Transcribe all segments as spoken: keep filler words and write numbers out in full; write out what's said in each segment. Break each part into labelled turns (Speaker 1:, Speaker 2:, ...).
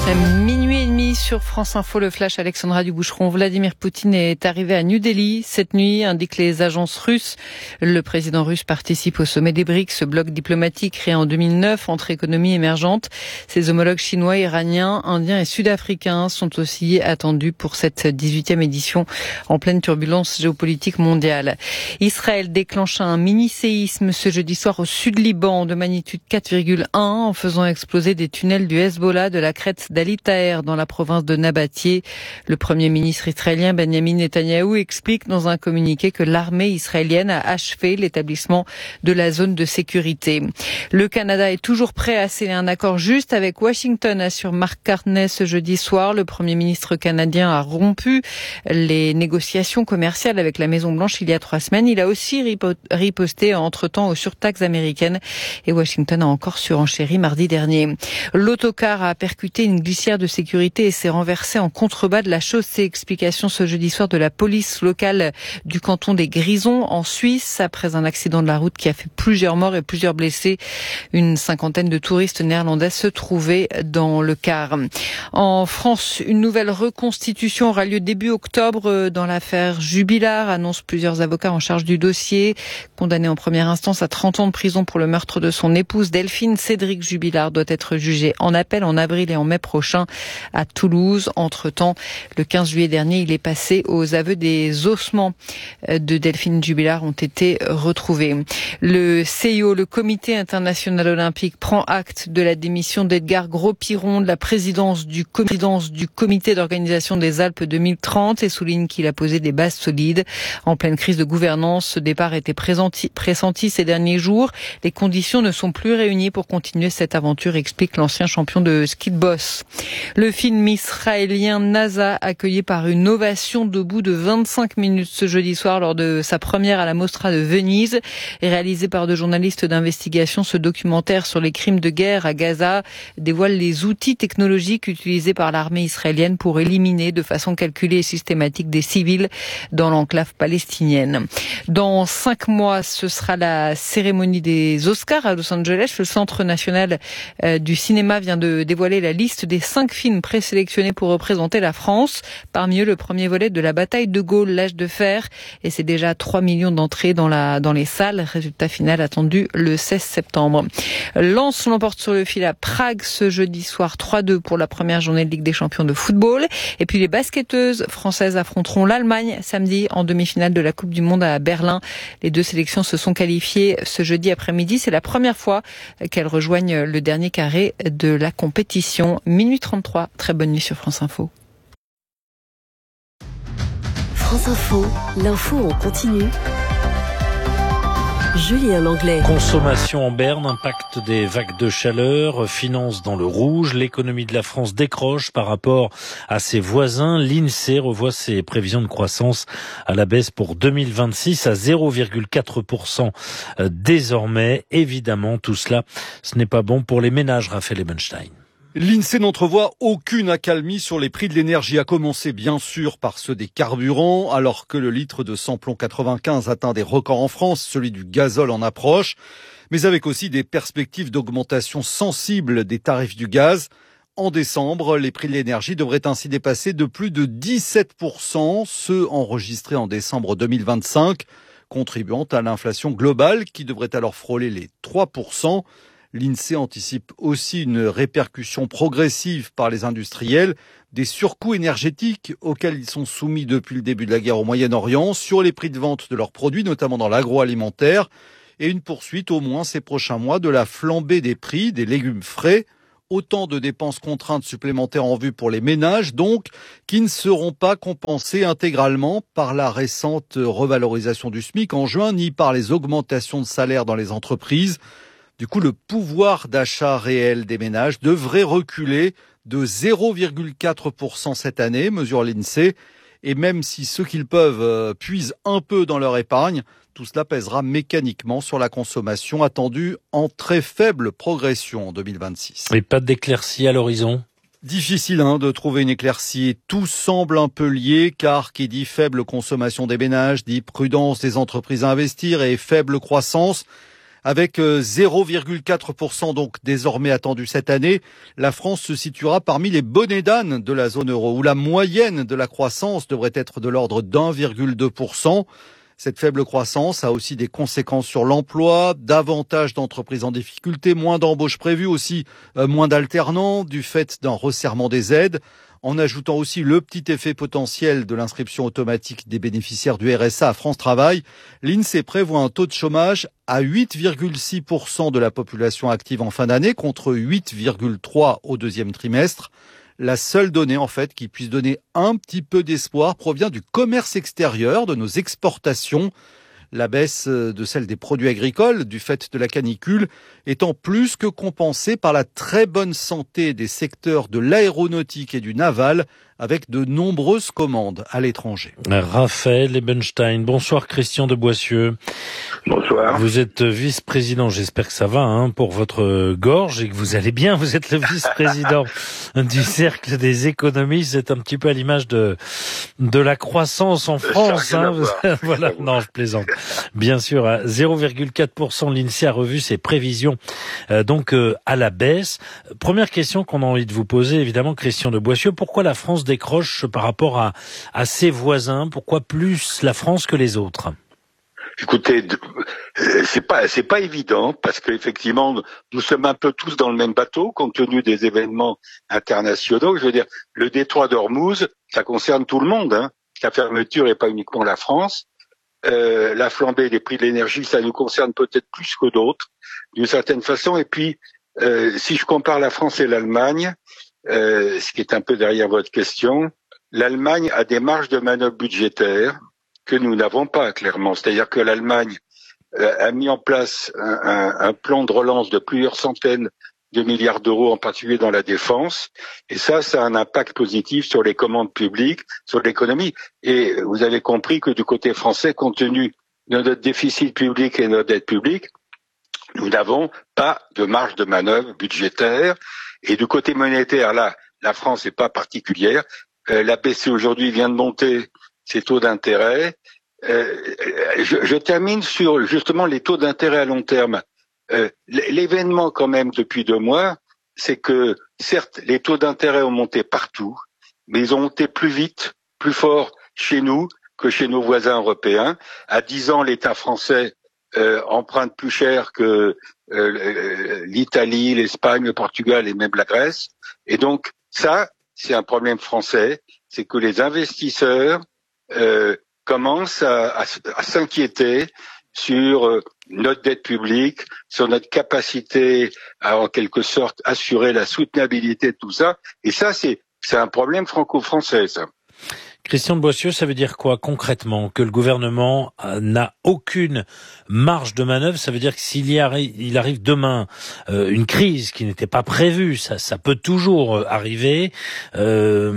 Speaker 1: Minuit et demi sur France Info, le flash Alexandra Duboucheron. Vladimir Poutine est arrivé à New Delhi cette nuit, indiquent les agences russes. Le président russe participe au sommet des BRICS, ce bloc diplomatique créé en deux mille neuf entre économies émergentes. Ses homologues chinois, iraniens, indiens et sud-africains sont aussi attendus pour cette dix-huitième édition en pleine turbulence géopolitique mondiale. Israël déclenche un mini-séisme ce jeudi soir au sud-Liban de magnitude quatre virgule un en faisant exploser des tunnels du Hezbollah de la crête d'Ali Taher dans la province de Nabatieh. Le premier ministre israélien Benjamin Netanyahou explique dans un communiqué que l'armée israélienne a achevé l'établissement de la zone de sécurité. Le Canada est toujours prêt à sceller un accord juste avec Washington, assure Mark Carney ce jeudi soir. Le premier ministre canadien a rompu les négociations commerciales avec la Maison-Blanche il y a trois semaines. Il a aussi riposté entre-temps aux surtaxes américaines et Washington a encore surenchéri mardi dernier. L'autocar a percuté une glissière de sécurité et s'est renversé en contrebas de la chaussée. Explication ce jeudi soir de la police locale du canton des Grisons en Suisse après un accident de la route qui a fait plusieurs morts et plusieurs blessés. Une cinquantaine de touristes néerlandais se trouvaient dans le car. En France, une nouvelle reconstitution aura lieu début octobre dans l'affaire Jubilard, annoncent plusieurs avocats en charge du dossier. Condamné en première instance à trente ans de prison pour le meurtre de son épouse Delphine, Cédric Jubilard doit être jugé en appel en avril et en mai prochain à Toulouse. Entre-temps, le quinze juillet dernier, il est passé aux aveux. Des ossements de Delphine Jubilard ont été retrouvés. Le C I O, le Comité international olympique, prend acte de la démission d'Edgar Gros-Piron de la présidence du, présidence du comité d'organisation des Alpes deux mille trente et souligne qu'il a posé des bases solides. En pleine crise de gouvernance, ce départ était pressenti, pressenti ces derniers jours. Les conditions ne sont plus réunies pour continuer cette aventure, explique l'ancien champion de ski de boss. Le film israélien NASA, accueilli par une ovation debout de vingt-cinq minutes ce jeudi soir lors de sa première à la Mostra de Venise. Et réalisé par deux journalistes d'investigation, ce documentaire sur les crimes de guerre à Gaza dévoile les outils technologiques utilisés par l'armée israélienne pour éliminer de façon calculée et systématique des civils dans l'enclave palestinienne. Dans cinq mois, ce sera la cérémonie des Oscars à Los Angeles. Le Centre national du cinéma vient de dévoiler la liste des cinq films présélectionnés pour représenter la France. Parmi eux, le premier volet de la bataille de Gaulle, l'âge de fer. Et c'est déjà trois millions d'entrées dans la, dans les salles. Résultat final attendu le seize septembre. Lens l'emporte sur le fil à Prague ce jeudi soir trois deux pour la première journée de Ligue des Champions de football. Et puis les basketteuses françaises affronteront l'Allemagne samedi en demi-finale de la Coupe du Monde à Berlin. Les deux sélections se sont qualifiées ce jeudi après-midi. C'est la première fois qu'elles rejoignent le dernier carré de la compétition. Minuit trente-trois. Très bonne nuit sur France Info.
Speaker 2: France Info, l'info en continu. Julien Langlais.
Speaker 3: Consommation en berne, impact des vagues de chaleur, finances dans le rouge, l'économie de la France décroche par rapport à ses voisins. L'INSEE revoit ses prévisions de croissance à la baisse pour deux mille vingt-six à zéro virgule quatre pour cent désormais. Évidemment, tout cela, ce n'est pas bon pour les ménages, Raphaël Ebenstein.
Speaker 4: L'INSEE n'entrevoit aucune accalmie sur les prix de l'énergie, à commencer bien sûr par ceux des carburants, alors que le litre de samplon quatre-vingt-quinze atteint des records en France, celui du gazole en approche, mais avec aussi des perspectives d'augmentation sensible des tarifs du gaz. En décembre, les prix de l'énergie devraient ainsi dépasser de plus de dix-sept pour cent ceux enregistrés en décembre deux mille vingt-cinq, contribuant à l'inflation globale qui devrait alors frôler les trois pour cent. L'INSEE anticipe aussi une répercussion progressive par les industriels des surcoûts énergétiques auxquels ils sont soumis depuis le début de la guerre au Moyen-Orient sur les prix de vente de leurs produits, notamment dans l'agroalimentaire, et une poursuite au moins ces prochains mois de la flambée des prix des légumes frais. Autant de dépenses contraintes supplémentaires en vue pour les ménages, donc, qui ne seront pas compensées intégralement par la récente revalorisation du SMIC en juin, ni par les augmentations de salaire dans les entreprises. Du coup, le pouvoir d'achat réel des ménages devrait reculer de zéro virgule quatre pour cent cette année, mesure l'INSEE. Et même si ceux qu'ils peuvent euh, puisent un peu dans leur épargne, tout cela pèsera mécaniquement sur la consommation attendue en très faible progression en deux mille vingt-six.
Speaker 3: Et pas d'éclaircie à l'horizon ?
Speaker 4: Difficile hein, de trouver une éclaircie. Tout semble un peu lié, car qui dit faible consommation des ménages dit prudence des entreprises à investir et faible croissance. Avec zéro virgule quatre pour cent donc désormais attendu cette année, la France se situera parmi les bonnets d'âne de la zone euro, où la moyenne de la croissance devrait être de l'ordre d'un virgule deux pour cent. Cette faible croissance a aussi des conséquences sur l'emploi, davantage d'entreprises en difficulté, moins d'embauches prévues, aussi euh, moins d'alternants du fait d'un resserrement des aides, en ajoutant aussi le petit effet potentiel de l'inscription automatique des bénéficiaires du R S A à France Travail. L'INSEE prévoit un taux de chômage à huit virgule six pour cent de la population active en fin d'année, contre huit virgule trois pour cent au deuxième trimestre. La seule donnée, en fait, qui puisse donner un petit peu d'espoir provient du commerce extérieur, de nos exportations. La baisse de celle des produits agricoles, du fait de la canicule, étant plus que compensée par la très bonne santé des secteurs de l'aéronautique et du naval, avec de nombreuses commandes à l'étranger.
Speaker 3: Raphaël Ebenstein. Bonsoir Christian de Boissieu.
Speaker 5: Bonsoir.
Speaker 3: Vous êtes vice-président, j'espère que ça va hein, pour votre gorge et que vous allez bien. Vous êtes le vice-président du Cercle des économistes. C'est un petit peu à l'image de de la croissance en France. Hein. Voilà, non, je plaisante. Bien sûr, à zéro virgule quatre pour cent, l'INSEE a revu ses prévisions euh, donc euh, à la baisse. Première question qu'on a envie de vous poser, évidemment, Christian de Boissieu. Pourquoi la France décroche par rapport à, à ses voisins? Pourquoi plus la France que les autres?
Speaker 5: Écoutez, c'est pas c'est pas évident parce qu'effectivement nous sommes un peu tous dans le même bateau compte tenu des événements internationaux. Je veux dire, le détroit d'Ormuz, ça concerne tout le monde. Hein. La fermeture n'est pas uniquement la France. Euh, la flambée des prix de l'énergie, ça nous concerne peut-être plus que d'autres, d'une certaine façon. Et puis, euh, si je compare la France et l'Allemagne, euh, ce qui est un peu derrière votre question, l'Allemagne a des marges de manœuvre budgétaires que nous n'avons pas, clairement. C'est-à-dire que l'Allemagne euh, a mis en place un, un, un plan de relance de plusieurs centaines de milliards d'euros, en particulier dans la défense. Et ça, ça a un impact positif sur les commandes publiques, sur l'économie. Et vous avez compris que du côté français, compte tenu de notre déficit public et de notre dette publique, nous n'avons pas de marge de manœuvre budgétaire. Et du côté monétaire, là, la France n'est pas particulière. Euh, la B C E aujourd'hui vient de monter ses taux d'intérêt. Euh, je, je termine sur justement les taux d'intérêt à long terme. Euh, l'événement quand même depuis deux mois, c'est que certes les taux d'intérêt ont monté partout, mais ils ont monté plus vite, plus fort chez nous que chez nos voisins européens. À dix ans, l'État français euh, emprunte plus cher que euh, l'Italie, l'Espagne, le Portugal et même la Grèce. Et donc ça, c'est un problème français, c'est que les investisseurs Euh, commence à, à, à s'inquiéter sur euh, notre dette publique, sur notre capacité à en quelque sorte assurer la soutenabilité de tout ça. Et ça, c'est c'est un problème franco-français, ça.
Speaker 3: Christian de Boissieu, ça veut dire quoi concrètement? Que le gouvernement n'a aucune marge de manœuvre? Ça veut dire que s'il y arrive, il arrive demain euh, une crise qui n'était pas prévue, ça, ça peut toujours arriver, euh,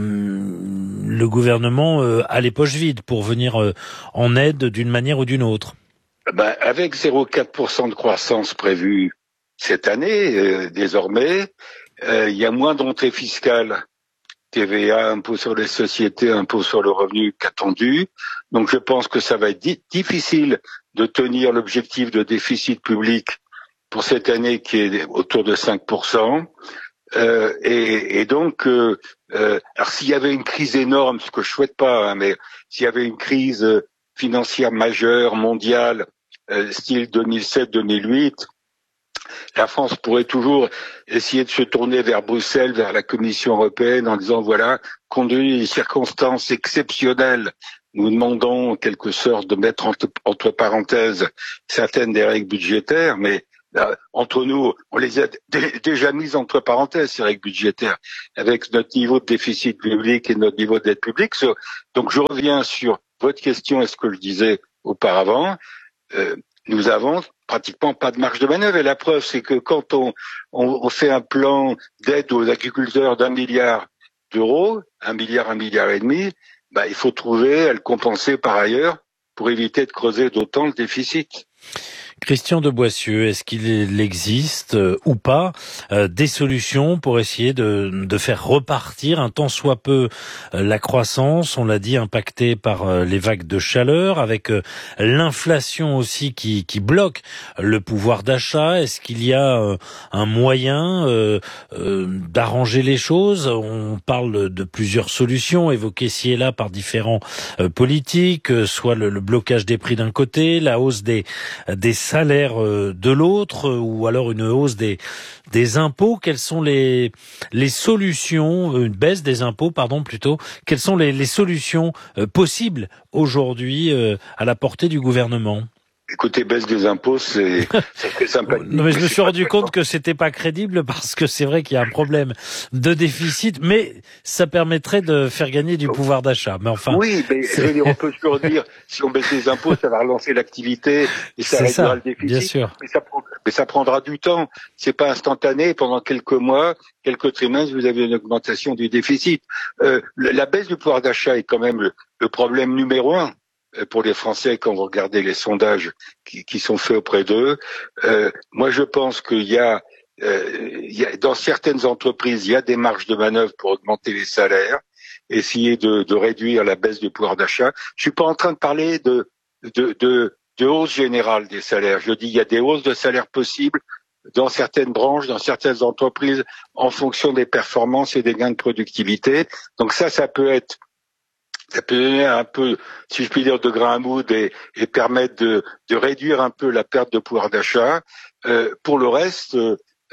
Speaker 3: le gouvernement euh, a les poches vides pour venir euh, en aide d'une manière ou d'une autre.
Speaker 5: Ben, avec zéro virgule quatre pour cent de croissance prévue cette année, euh, désormais, euh, il y a moins d'entrées fiscales. T V A, impôt sur les sociétés, impôt sur le revenu qu'attendu. Donc je pense que ça va être di- difficile de tenir l'objectif de déficit public pour cette année qui est autour de cinq pour cent. Euh, et, et donc, euh, euh, alors s'il y avait une crise énorme, ce que je souhaite pas, hein, mais s'il y avait une crise financière majeure, mondiale, euh, style deux mille sept deux mille huit, la France pourrait toujours essayer de se tourner vers Bruxelles, vers la Commission européenne, en disant voilà, compte tenu des circonstances exceptionnelles, nous demandons en quelque sorte de mettre entre, entre parenthèses certaines des règles budgétaires, mais là, entre nous, on les a d- déjà mises entre parenthèses, ces règles budgétaires, avec notre niveau de déficit public et notre niveau de dette publique. Donc je reviens sur votre question, est-ce que je disais auparavant, euh, nous avons pratiquement pas de marge de manœuvre. Et la preuve, c'est que quand on, on, on fait un plan d'aide aux agriculteurs d'un milliard d'euros, un milliard, un milliard et demi, bah, il faut trouver à le compenser par ailleurs pour éviter de creuser d'autant le déficit.
Speaker 3: Christian de Boissieu, est-ce qu'il existe euh, ou pas euh, des solutions pour essayer de, de faire repartir un tant soit peu euh, la croissance, on l'a dit, impactée par euh, les vagues de chaleur, avec euh, l'inflation aussi qui, qui bloque le pouvoir d'achat? Est-ce qu'il y a euh, un moyen euh, euh, d'arranger les choses? On parle de plusieurs solutions évoquées ci et là par différents euh, politiques, euh, soit le, le blocage des prix d'un côté, la hausse des, des salaires euh, de l'autre, euh, ou alors une hausse des, des impôts. Quelles sont les, les solutions, une baisse des impôts, pardon, plutôt, quelles sont les, les solutions euh, possibles aujourd'hui euh, à la portée du gouvernement?
Speaker 5: Écoutez, baisse des impôts, c'est très sympathique.
Speaker 3: Non, mais je me suis rendu compte que c'était pas crédible parce que c'est vrai qu'il y a un problème de déficit, mais ça permettrait de faire gagner du pouvoir d'achat. Mais enfin.
Speaker 5: Oui, mais je veux dire, on peut toujours dire, si on baisse les impôts, ça va relancer l'activité et ça réduira ça, le déficit.
Speaker 3: Bien sûr.
Speaker 5: Mais ça, mais ça prendra du temps. C'est pas instantané. Pendant quelques mois, quelques trimestres, vous avez une augmentation du déficit. Euh, la baisse du pouvoir d'achat est quand même le, le problème numéro un pour les Français quand vous regardez les sondages qui, qui sont faits auprès d'eux. Euh, moi, je pense qu'il y a, euh, il y a, dans certaines entreprises, il y a des marges de manœuvre pour augmenter les salaires, essayer de, de réduire la baisse du pouvoir d'achat. Je suis pas en train de parler de, de, de, de hausse générale des salaires. Je dis il y a des hausses de salaires possibles dans certaines branches, dans certaines entreprises, en fonction des performances et des gains de productivité. Donc ça, ça peut être Ça peut donner un peu, si je puis dire, de grain à moudre et, et permettre de, de réduire un peu la perte de pouvoir d'achat. Euh, pour le reste, euh,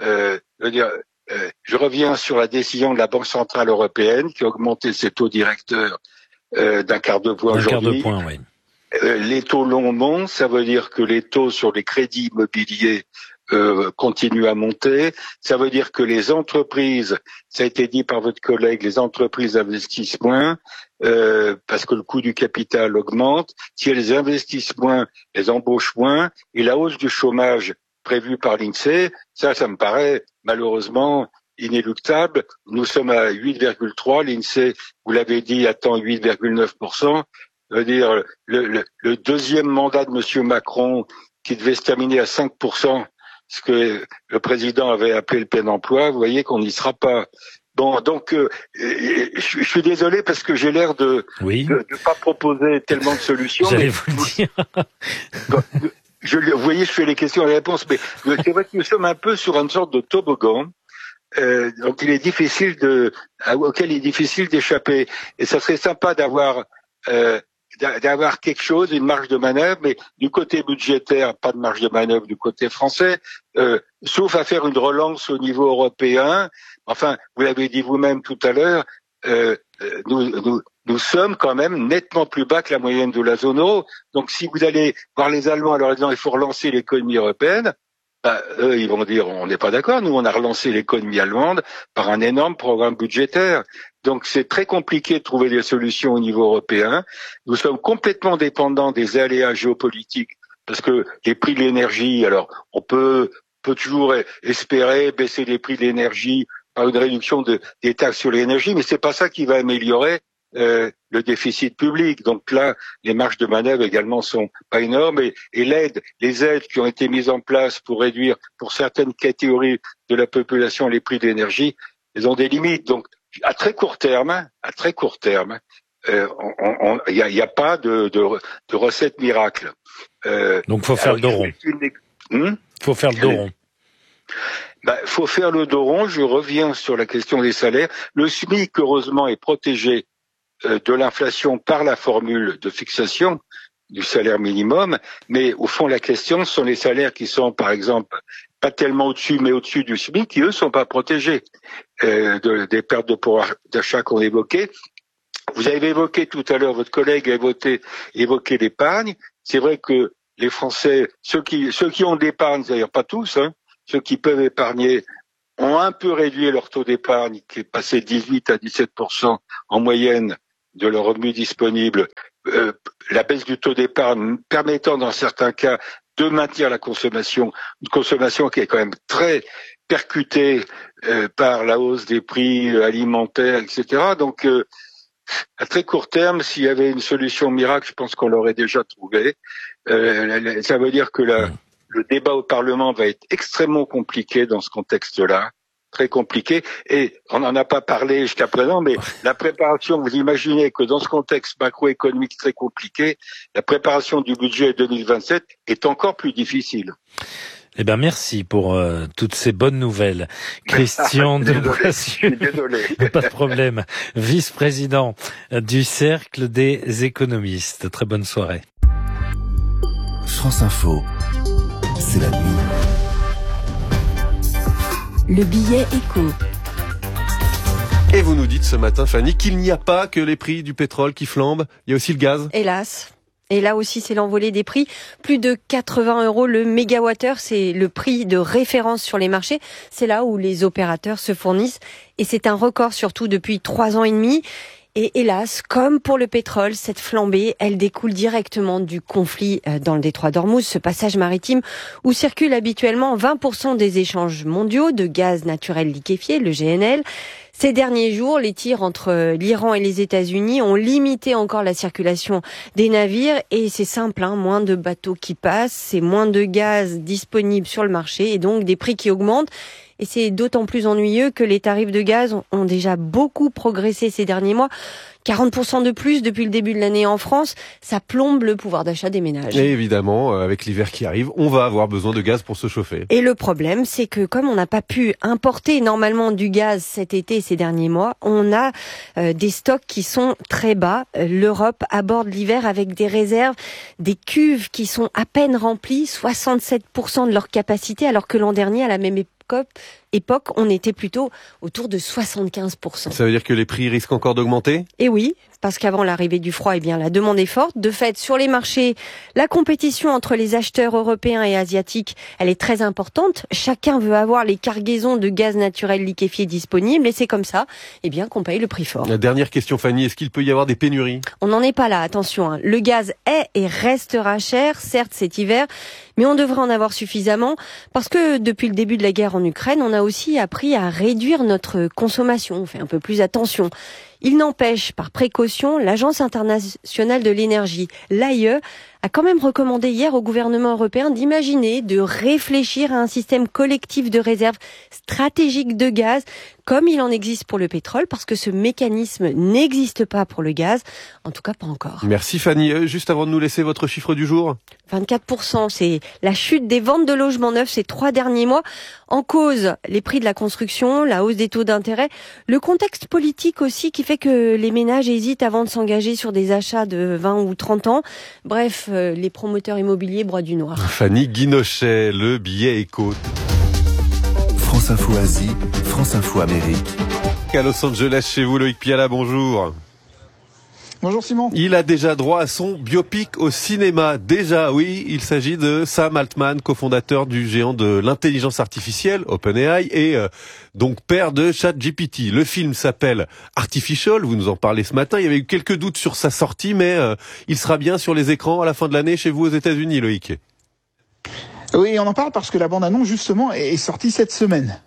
Speaker 5: je veux dire, euh, je reviens sur la décision de la Banque centrale européenne qui a augmenté ses taux directeurs euh, d'un quart de point aujourd'hui.
Speaker 3: Un quart de point, oui.
Speaker 5: Euh, les taux longs montent, ça veut dire que les taux sur les crédits immobiliers Euh, continue à monter. Ça veut dire que les entreprises, ça a été dit par votre collègue, les entreprises investissent moins euh, parce que le coût du capital augmente. Si elles investissent moins, elles embauchent moins. Et la hausse du chômage prévue par l'INSEE, ça, ça me paraît malheureusement inéluctable. Nous sommes à huit virgule trois. L'INSEE, vous l'avez dit, attend huit virgule neuf pour cent. Ça veut dire le, le, le deuxième mandat de Monsieur Macron qui devait se terminer à cinq pour cent, ce que le président avait appelé le plein emploi, vous voyez qu'on n'y sera pas. Bon, donc euh, je, je suis désolé parce que j'ai l'air de
Speaker 3: oui.
Speaker 5: de ne pas proposer tellement de solutions.
Speaker 3: J'allais vous le dire.
Speaker 5: je, vous voyez, je fais les questions et les réponses, mais c'est vrai que nous sommes un peu sur une sorte de toboggan. Euh, donc il est difficile de, auquel il est difficile d'échapper. Et ça serait sympa d'avoir euh, d'avoir quelque chose, une marge de manœuvre, mais du côté budgétaire, pas de marge de manœuvre du côté français, euh, sauf à faire une relance au niveau européen. Enfin, vous l'avez dit vous-même tout à l'heure, euh, nous, nous, nous sommes quand même nettement plus bas que la moyenne de la zone euro. Donc si vous allez voir les Allemands en leur disant il faut relancer l'économie européenne, bah, eux, ils vont dire on n'est pas d'accord, nous on a relancé l'économie allemande par un énorme programme budgétaire. Donc c'est très compliqué de trouver des solutions au niveau européen. Nous sommes complètement dépendants des aléas géopolitiques parce que les prix de l'énergie, alors on peut, peut toujours espérer baisser les prix de l'énergie par une réduction de, des taxes sur l'énergie, mais c'est pas ça qui va améliorer euh, le déficit public. Donc là, les marges de manœuvre également sont pas énormes et, et l'aide, les aides qui ont été mises en place pour réduire pour certaines catégories de la population les prix de l'énergie, elles ont des limites. Donc à très court terme, à très court terme, il euh, n'y a, y a pas de, de, de recette miracle.
Speaker 3: Euh, Donc faut faire alors, le dos rond. Hmm faut faire le dos rond.
Speaker 5: Bah, faut faire le dos rond. Je reviens sur la question des salaires. Le SMIC, heureusement, est protégé euh, de l'inflation par la formule de fixation du salaire minimum. Mais au fond, la question, ce sont les salaires qui sont, par exemple, pas tellement au-dessus, mais au-dessus du SMIC, qui eux sont pas protégés euh, de, des pertes de pouvoir d'achat qu'on évoquait. Vous avez évoqué tout à l'heure, votre collègue a évoqué, évoqué l'épargne. C'est vrai que les Français, ceux qui, ceux qui ont de l'épargne, d'ailleurs pas tous, hein, ceux qui peuvent épargner, ont un peu réduit leur taux d'épargne, qui est passé de dix-huit à dix-sept pour cent en moyenne de leur revenu disponible. Euh, la baisse du taux d'épargne permettant dans certains cas de maintenir la consommation, une consommation qui est quand même très percutée euh, par la hausse des prix alimentaires, et cetera. Donc, euh, à très court terme, s'il y avait une solution miracle, je pense qu'on l'aurait déjà trouvée. Euh, ça veut dire que la, le débat au Parlement va être extrêmement compliqué dans ce contexte-là. Très compliqué, et on n'en a pas parlé jusqu'à présent, mais la préparation, vous imaginez que dans ce contexte macroéconomique très compliqué, la préparation du budget deux mille vingt-sept est encore plus difficile.
Speaker 3: Eh ben merci pour euh, toutes ces bonnes nouvelles. Christian de Boissieu,
Speaker 5: désolé.
Speaker 3: pas de problème, vice-président du Cercle des économistes. Très bonne soirée.
Speaker 6: France Info, c'est la nuit.
Speaker 2: Le billet éco.
Speaker 7: Et vous nous dites ce matin, Fanny, qu'il n'y a pas que les prix du pétrole qui flambent, il y a aussi le gaz.
Speaker 8: Hélas. Et là aussi, c'est l'envolée des prix. Plus de quatre-vingts euros le mégawattheure, c'est le prix de référence sur les marchés. C'est là où les opérateurs se fournissent. Et c'est un record surtout depuis trois ans et demi. Et hélas, comme pour le pétrole, cette flambée, elle découle directement du conflit dans le détroit d'Ormuz, ce passage maritime où circulent habituellement vingt pour cent des échanges mondiaux de gaz naturel liquéfié, le G N L. Ces derniers jours, les tirs entre l'Iran et les États-Unis ont limité encore la circulation des navires et c'est simple, hein, moins de bateaux qui passent, c'est moins de gaz disponible sur le marché et donc des prix qui augmentent. Et c'est d'autant plus ennuyeux que les tarifs de gaz ont déjà beaucoup progressé ces derniers mois. quarante pour cent de plus depuis le début de l'année en France, ça plombe le pouvoir d'achat des ménages.
Speaker 7: Et évidemment, avec l'hiver qui arrive, on va avoir besoin de gaz pour se chauffer.
Speaker 8: Et le problème, c'est que comme on n'a pas pu importer normalement du gaz cet été, ces derniers mois, on a euh, des stocks qui sont très bas. L'Europe aborde l'hiver avec des réserves, des cuves qui sont à peine remplies, soixante-sept pour cent de leur capacité, alors que l'an dernier, à la même époque, époque, on était plutôt autour de soixante-quinze pour cent.
Speaker 7: Ça veut dire que les prix risquent encore d'augmenter ?
Speaker 8: Et oui, parce qu'avant l'arrivée du froid, eh bien, la demande est forte. De fait, sur les marchés, la compétition entre les acheteurs européens et asiatiques, elle est très importante. Chacun veut avoir les cargaisons de gaz naturel liquéfié disponibles et c'est comme ça, eh bien, qu'on paye le prix fort.
Speaker 7: La dernière question, Fanny, est-ce qu'il peut y avoir des pénuries ?
Speaker 8: On n'en est pas là, attention. Hein. Le gaz est et restera cher, certes cet hiver, mais on devrait en avoir suffisamment parce que depuis le début de la guerre en Ukraine, on a aussi appris à réduire notre consommation. On fait un peu plus attention. Il n'empêche, par précaution, l'Agence internationale de l'énergie, l'A I E, a quand même recommandé hier au gouvernement européen d'imaginer, de réfléchir à un système collectif de réserve stratégique de gaz, comme il en existe pour le pétrole, parce que ce mécanisme n'existe pas pour le gaz, en tout cas pas encore.
Speaker 7: Merci Fanny. Juste avant de nous laisser votre chiffre du jour.
Speaker 8: vingt-quatre pour cent, c'est la chute des ventes de logements neufs ces trois derniers mois. En cause, les prix de la construction, la hausse des taux d'intérêt, le contexte politique aussi qui fait que les ménages hésitent avant de s'engager sur des achats de vingt ou trente ans. Bref, les promoteurs immobiliers broient du noir.
Speaker 7: Fanny Guinochet, le billet éco.
Speaker 6: France Info Asie, France Info Amérique.
Speaker 7: À Los Angeles, chez vous, Loïc Piala, bonjour.
Speaker 9: Bonjour Simon.
Speaker 7: Il a déjà droit à son biopic au cinéma. Déjà, oui, il s'agit de Sam Altman, cofondateur du géant de l'intelligence artificielle, OpenAI, et euh, donc père de ChatGPT. Le film s'appelle Artificial, vous nous en parlez ce matin. Il y avait eu quelques doutes sur sa sortie, mais euh, il sera bien sur les écrans à la fin de l'année chez vous aux États-Unis, Loïc.
Speaker 9: Oui, on en parle parce que la bande-annonce, justement, est sortie cette semaine.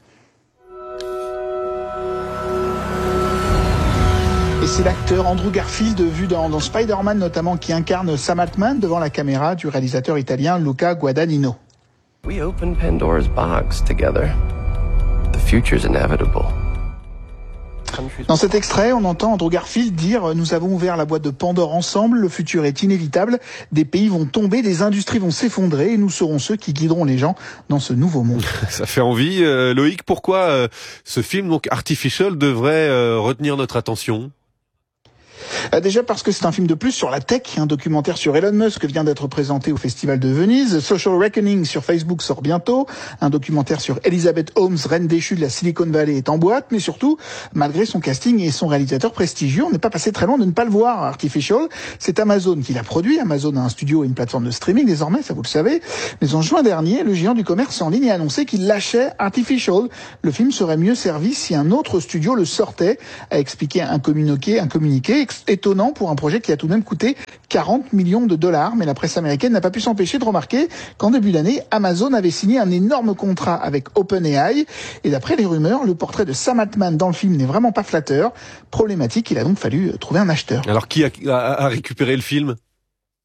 Speaker 9: Et c'est l'acteur Andrew Garfield, vu dans, dans Spider-Man notamment, qui incarne Sam Altman devant la caméra du réalisateur italien Luca Guadagnino.
Speaker 10: We opened Pandora's box together. The future's inevitable.
Speaker 9: Dans cet extrait, on entend Andrew Garfield dire « Nous avons ouvert la boîte de Pandore ensemble, le futur est inévitable, des pays vont tomber, des industries vont s'effondrer et nous serons ceux qui guideront les gens dans ce nouveau monde. »
Speaker 7: Ça fait envie. Euh, Loïc, pourquoi euh, ce film, donc Artificial, devrait euh, retenir notre attention ?
Speaker 9: Déjà parce que c'est un film de plus sur la tech, un documentaire sur Elon Musk vient d'être présenté au Festival de Venise, Social Reckoning sur Facebook sort bientôt, un documentaire sur Elizabeth Holmes, reine déchue de la Silicon Valley est en boîte, mais surtout, malgré son casting et son réalisateur prestigieux, on n'est pas passé très loin de ne pas le voir. Artificial, c'est Amazon qui l'a produit, Amazon a un studio et une plateforme de streaming désormais, ça vous le savez, mais en juin dernier, le géant du commerce en ligne a annoncé qu'il lâchait Artificial. Le film serait mieux servi si un autre studio le sortait, a expliqué un communiqué, un communiqué étonnant pour un projet qui a tout de même coûté quarante millions de dollars. Mais la presse américaine n'a pas pu s'empêcher de remarquer qu'en début d'année, Amazon avait signé un énorme contrat avec OpenAI. Et d'après les rumeurs, le portrait de Sam Altman dans le film n'est vraiment pas flatteur. Problématique, il a donc fallu trouver un acheteur.
Speaker 7: Alors qui a, a, a récupéré le film ?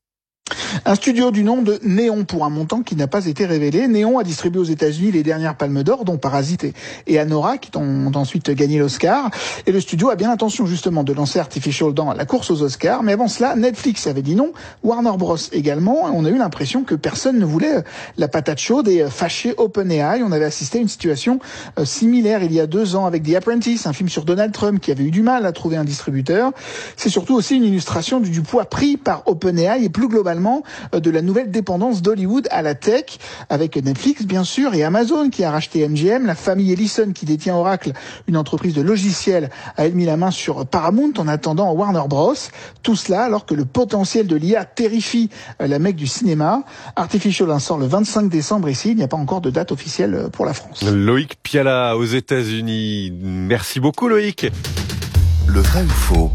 Speaker 9: Un studio du nom de Néon pour un montant qui n'a pas été révélé. Néon a distribué aux États-Unis les dernières Palmes d'Or, dont Parasite et Anora, qui ont ensuite gagné l'Oscar. Et le studio a bien l'intention justement de lancer Artificial dans la course aux Oscars. Mais avant cela, Netflix avait dit non, Warner Bros également. Et on a eu l'impression que personne ne voulait la patate chaude et fâcher OpenAI. On avait assisté à une situation similaire il y a deux ans avec The Apprentice, un film sur Donald Trump qui avait eu du mal à trouver un distributeur. C'est surtout aussi une illustration du, du poids pris par OpenAI et plus globalement de la nouvelle dépendance d'Hollywood à la tech, avec Netflix bien sûr et Amazon qui a racheté M G M, la famille Ellison qui détient Oracle, une entreprise de logiciels, a elle mis la main sur Paramount en attendant Warner Bros. Tout cela alors que le potentiel de l'I A terrifie la mecque du cinéma. Artificial en sort le vingt-cinq décembre ici, il n'y a pas encore de date officielle pour la France.
Speaker 7: Loïc Piala aux États-Unis. Merci beaucoup Loïc.
Speaker 6: Le vrai ou faux?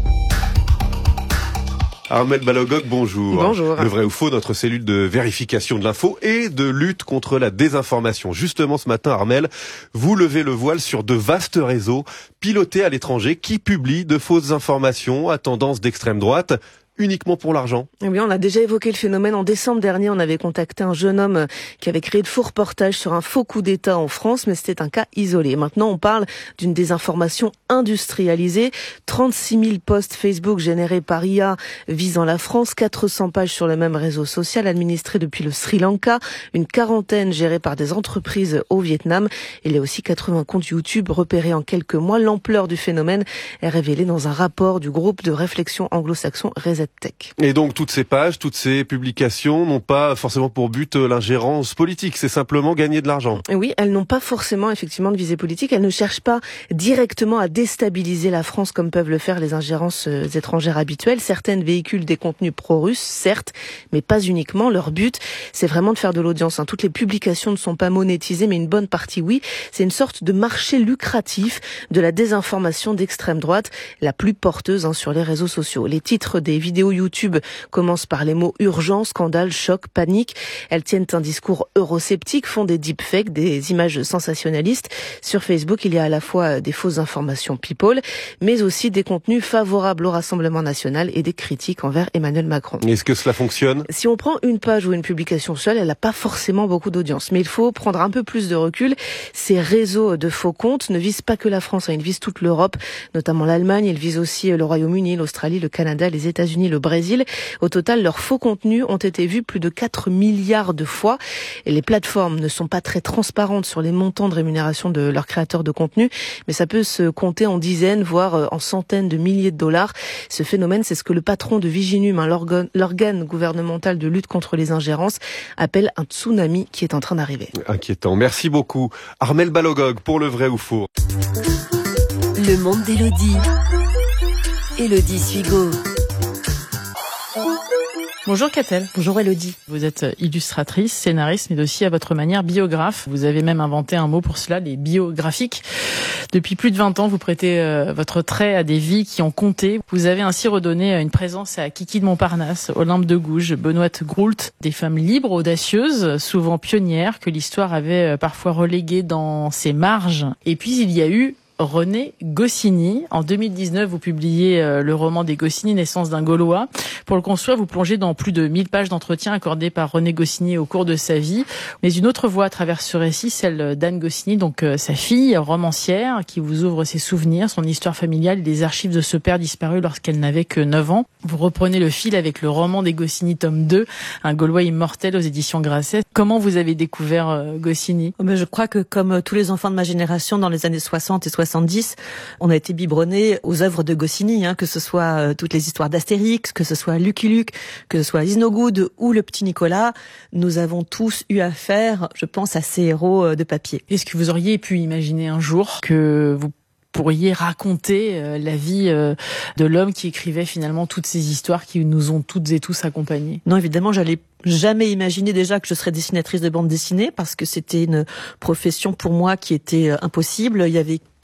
Speaker 7: Armel Balogog, bonjour.
Speaker 11: Bonjour.
Speaker 7: Le vrai ou faux, notre cellule de vérification de l'info et de lutte contre la désinformation. Justement, ce matin, Armel, vous levez le voile sur de vastes réseaux pilotés à l'étranger qui publient de fausses informations à tendance d'extrême droite. Uniquement pour l'argent.
Speaker 11: Eh bien, on a déjà évoqué le phénomène. En décembre dernier, on avait contacté un jeune homme qui avait créé de faux reportages sur un faux coup d'État en France, mais c'était un cas isolé. Maintenant, on parle d'une désinformation industrialisée. trente-six mille posts Facebook générés par I A visant la France, quatre cents pages sur le même réseau social administré depuis le Sri Lanka, une quarantaine gérées par des entreprises au Vietnam. Il y a aussi quatre-vingts comptes YouTube repérés en quelques mois. L'ampleur du phénomène est révélée dans un rapport du groupe de réflexion anglo-saxon Reset Tech.
Speaker 7: Et donc toutes ces pages, toutes ces publications n'ont pas forcément pour but l'ingérence politique, c'est simplement gagner de l'argent.
Speaker 11: Oui, elles n'ont pas forcément effectivement de visée politique, elles ne cherchent pas directement à déstabiliser la France comme peuvent le faire les ingérences étrangères habituelles. Certaines véhiculent des contenus pro-russes, certes, mais pas uniquement. Leur but, c'est vraiment de faire de l'audience. Toutes les publications ne sont pas monétisées, mais une bonne partie, oui. C'est une sorte de marché lucratif de la désinformation d'extrême droite, la plus porteuse hein, sur les réseaux sociaux. Les titres des vidéos YouTube commencent par les mots urgent, scandale, choc, panique. Elles tiennent un discours eurosceptique, font des deepfakes, des images sensationnalistes. Sur Facebook, il y a à la fois des fausses informations people, mais aussi des contenus favorables au Rassemblement national et des critiques envers Emmanuel Macron.
Speaker 7: Est-ce que cela fonctionne ?
Speaker 11: Si on prend une page ou une publication seule, elle n'a pas forcément beaucoup d'audience. Mais il faut prendre un peu plus de recul. Ces réseaux de faux comptes ne visent pas que la France, hein, ils visent toute l'Europe, notamment l'Allemagne. Ils visent aussi le Royaume-Uni, l'Australie, le Canada, les États-Unis, le Brésil. Au total, leurs faux contenus ont été vus plus de quatre milliards de fois. Et les plateformes ne sont pas très transparentes sur les montants de rémunération de leurs créateurs de contenu, mais ça peut se compter en dizaines, voire en centaines de milliers de dollars. Ce phénomène, c'est ce que le patron de Viginum, hein, l'organe, l'organe gouvernemental de lutte contre les ingérences, appelle un tsunami qui est en train d'arriver.
Speaker 7: Inquiétant. Merci beaucoup. Armel Balogog pour le vrai ou faux.
Speaker 2: Le monde d'Élodie. Élodie Suigo.
Speaker 12: Bonjour Catel.
Speaker 11: Bonjour Élodie.
Speaker 12: Vous êtes illustratrice, scénariste, mais aussi à votre manière biographe. Vous avez même inventé un mot pour cela, les biographiques. Depuis plus de vingt ans, vous prêtez euh, votre trait à des vies qui ont compté. Vous avez ainsi redonné une présence à Kiki de Montparnasse, Olympe de Gouges, Benoît Groult, des femmes libres, audacieuses, souvent pionnières, que l'histoire avait parfois reléguées dans ses marges. Et puis il y a eu René Goscinny. En deux mille dix-neuf, vous publiez euh, le roman des Goscinny, Naissance d'un Gaulois. Pour le construire, vous plongez dans plus de mille pages d'entretien accordés par René Goscinny au cours de sa vie. Mais une autre voie traverse ce récit, celle d'Anne Goscinny, donc euh, sa fille, romancière, qui vous ouvre ses souvenirs, son histoire familiale et les archives de ce père disparu lorsqu'elle n'avait que neuf ans. Vous reprenez le fil avec le roman des Goscinny, tome deux, Un Gaulois immortel aux éditions Grasset. Comment vous avez découvert euh, Goscinny ?
Speaker 13: Mais je crois que comme tous les enfants de ma génération dans les années soixante et soixante-dix, on a été biberonnés aux œuvres de Goscinny, hein, que ce soit euh, toutes les histoires d'Astérix, que ce soit Lucky Luke, que ce soit Isnogoud ou le petit Nicolas. Nous avons tous eu affaire, je pense, à ces héros euh, de papier.
Speaker 12: Est-ce que vous auriez pu imaginer un jour que vous pourriez raconter euh, la vie euh, de l'homme qui écrivait finalement toutes ces histoires qui nous ont toutes et tous accompagnés ?
Speaker 13: Non, évidemment, j'allais jamais imaginer déjà que je serais dessinatrice de bande dessinée parce que c'était une profession pour moi qui était impossible. Il y avait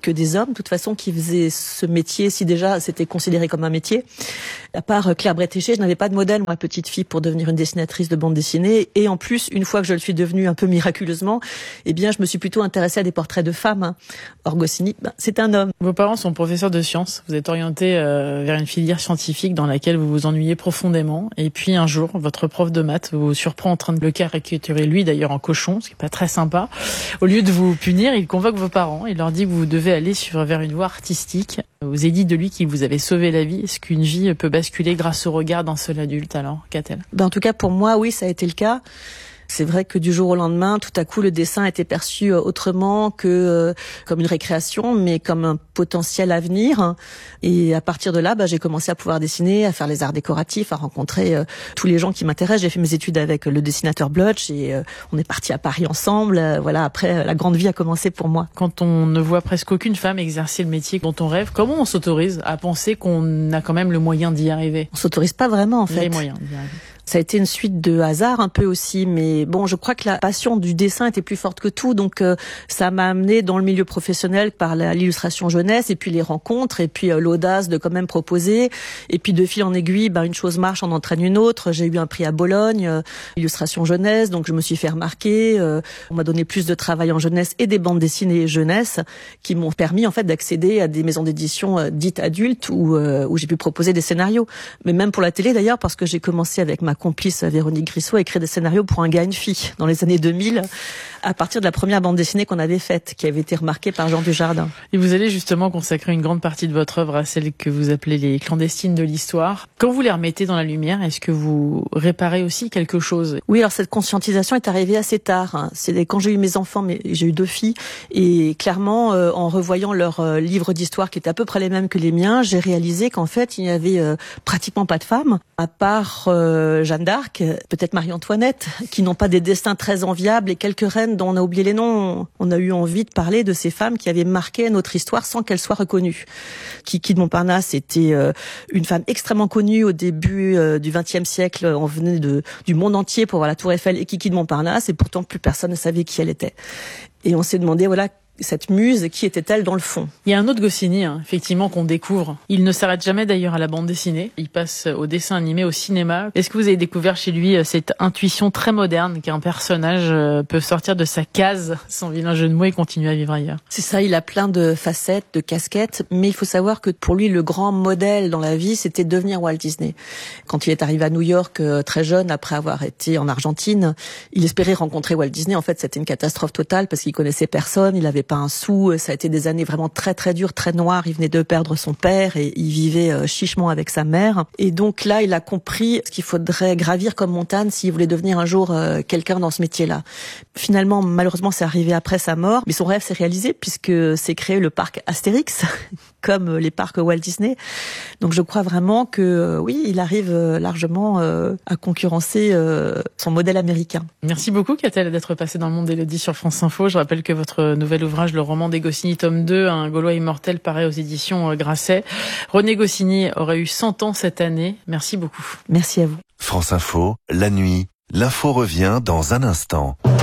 Speaker 13: que des hommes, de toute façon, qui faisaient ce métier, si déjà c'était considéré comme un métier. À part Claire Bretéché, je n'avais pas de modèle, ma petite fille, pour devenir une dessinatrice de bande dessinée. Et en plus, une fois que je le suis devenue un peu miraculeusement, eh bien, je me suis plutôt intéressée à des portraits de femmes. Or, Goscinny, ben, c'est un homme.
Speaker 12: Vos parents sont professeurs de sciences. Vous êtes orienté euh, vers une filière scientifique dans laquelle vous vous ennuyez profondément. Et puis un jour, votre prof de maths vous surprend en train de le caricaturer, lui d'ailleurs en cochon, ce qui n'est pas très sympa. Au lieu de vous punir, il convoque vos parents. Il leur dit que vous devez aller sur, vers une voie artistique. Vous avez dit de lui qu'il vous avait sauvé la vie. Est-ce qu'une vie peut basculer grâce au regard d'un seul adulte alors, qu'a-t-elle ?
Speaker 13: Ben, en tout cas, pour moi, oui, ça a été le cas. C'est vrai que du jour au lendemain, tout à coup, le dessin était perçu autrement que euh, comme une récréation, mais comme un potentiel avenir. Et à partir de là, bah, j'ai commencé à pouvoir dessiner, à faire les arts décoratifs, à rencontrer euh, tous les gens qui m'intéressent. J'ai fait mes études avec le dessinateur Blotch et euh, on est partis à Paris ensemble. Euh, voilà, après, la grande vie a commencé pour moi.
Speaker 12: Quand on ne voit presque aucune femme exercer le métier dont on rêve, comment on s'autorise à penser qu'on a quand même le moyen d'y arriver ?
Speaker 13: On s'autorise pas vraiment, en fait.
Speaker 12: Les moyens d'y arriver.
Speaker 13: Ça a été une suite de hasard un peu aussi, mais bon, je crois que la passion du dessin était plus forte que tout, donc euh, ça m'a amené dans le milieu professionnel par la, l'illustration jeunesse, et puis les rencontres, et puis euh, l'audace de quand même proposer, et puis de fil en aiguille, bah, une chose marche, en entraîne une autre. J'ai eu un prix à Bologne, euh, illustration jeunesse, donc je me suis fait remarquer. Euh, on m'a donné plus de travail en jeunesse et des bandes dessinées jeunesse qui m'ont permis en fait d'accéder à des maisons d'édition euh, dites adultes où, euh, où j'ai pu proposer des scénarios, mais même pour la télé d'ailleurs, parce que j'ai commencé avec ma complice Véronique Grissot à écrire des scénarios pour Un gars, une fille dans les années deux mille, à partir de la première bande dessinée qu'on avait faite, qui avait été remarquée par Jean Dujardin.
Speaker 12: Et vous allez justement consacrer une grande partie de votre œuvre à celle que vous appelez les clandestines de l'histoire. Quand vous les remettez dans la lumière, est-ce que vous réparez aussi quelque chose ?
Speaker 13: Oui, alors cette conscientisation est arrivée assez tard. C'est quand j'ai eu mes enfants, mais j'ai eu deux filles, et clairement, euh, en revoyant leurs euh, livres d'histoire qui étaient à peu près les mêmes que les miens, j'ai réalisé qu'en fait, il n'y avait euh, pratiquement pas de femmes, à part euh, Jeanne d'Arc, peut-être Marie-Antoinette, qui n'ont pas des destins très enviables, et quelques reines dont on a oublié les noms. On a eu envie de parler de ces femmes qui avaient marqué notre histoire sans qu'elles soient reconnues. Kiki de Montparnasse était euh, une femme extrêmement connue au début euh, du vingtième siècle. On venait de, du monde entier pour voir la Tour Eiffel et Kiki de Montparnasse, et pourtant plus personne ne savait qui elle était. Et on s'est demandé, voilà, cette muse, qui était-elle dans le fond ?
Speaker 12: Il y a un autre Goscinny, hein, effectivement, qu'on découvre. Il ne s'arrête jamais d'ailleurs à la bande dessinée. Il passe au dessin animé, au cinéma. Est-ce que vous avez découvert chez lui cette intuition très moderne qu'un personnage peut sortir de sa case, sans vilain jeu de mots, et continuer à vivre ailleurs ?
Speaker 13: C'est ça, il a plein de facettes, de casquettes, mais il faut savoir que pour lui, le grand modèle dans la vie, c'était devenir Walt Disney. Quand il est arrivé à New York, très jeune, après avoir été en Argentine, il espérait rencontrer Walt Disney. En fait, c'était une catastrophe totale parce qu'il connaissait personne, il avait pas un sou, ça a été des années vraiment très très dures, très noires. Il venait de perdre son père et il vivait euh, chichement avec sa mère. Et donc là, il a compris ce qu'il faudrait gravir comme montagne s'il voulait devenir un jour euh, quelqu'un dans ce métier-là. Finalement, malheureusement, c'est arrivé après sa mort, mais son rêve s'est réalisé puisque c'est créé le parc Astérix, comme les parcs Walt Disney. Donc je crois vraiment que euh, oui, il arrive euh, largement euh, à concurrencer euh, son modèle américain.
Speaker 12: Merci beaucoup, Catel, d'être passée dans le monde d'Élodie sur France Info. Je rappelle que votre nouvel ouvrage, Le roman des Goscinny, tome deux, Un Gaulois immortel, paraît aux éditions Grasset. René Goscinny aurait eu cent ans cette année. Merci beaucoup.
Speaker 13: Merci à vous.
Speaker 6: France Info, la nuit, l'info revient dans un instant.